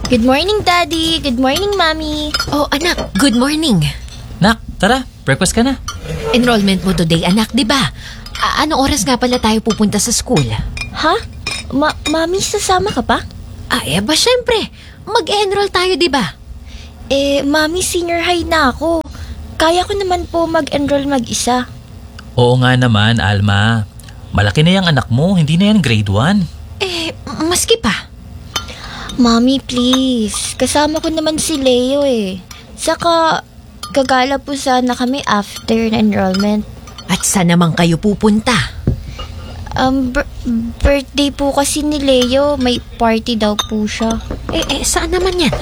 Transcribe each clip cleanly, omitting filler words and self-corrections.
Good morning, Daddy. Good morning, Mommy. Oh, anak, good morning. Nak, tara, breakfast ka na. Enrollment mo today, anak, di ba? Anong oras nga pala tayo pupunta sa school? Ha? Mami, sasama ka pa? Ba syempre. Mag-enroll tayo, di ba? Mami, senior high na ako. Kaya ko naman po mag-enroll mag-isa. Oo nga naman, Alma. Malaki na yung anak mo, hindi na yan grade 1. Maski pa. Mami, please. Kasama ko naman si Leo Saka, gagala po sana kami after enrollment. At saan naman kayo pupunta? Birthday po kasi ni Leo. May party daw po siya. Saan naman yan?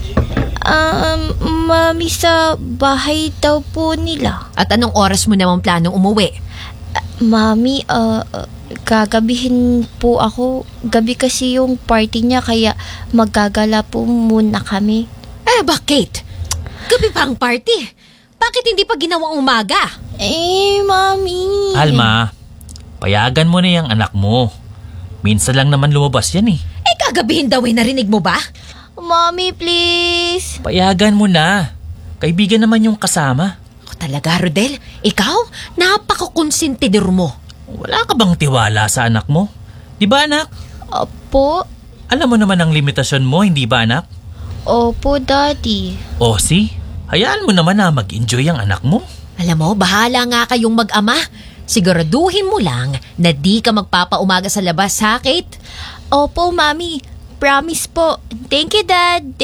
Mami, sa bahay daw po nila. At anong oras mo naman planong umuwi? Mami, gagabihin po ako. Gabi kasi yung party niya, kaya maggagala po muna kami. Bakit? Gabi pa ang party. Bakit hindi pa ginawang umaga? Mami. Alma, payagan mo na yung anak mo. Minsan lang naman lumabas yan Kagabihin daw narinig mo ba? Mami, please. Payagan mo na. Kaibigan naman yung kasama. Ako talaga, Rodel. Ikaw, napaka-konsentidor mo. Wala ka bang tiwala sa anak mo? Di ba, anak? Opo. Alam mo naman ang limitasyon mo, hindi ba, anak? Opo, Daddy. O, hayaan mo naman na mag-enjoy ang anak mo. Alam mo, bahala nga kayong mag-ama. Siguraduhin mo lang na di ka magpapaumaga sa labas, ha, Kate? Opo, Mami. Promise po. Thank you, Dad.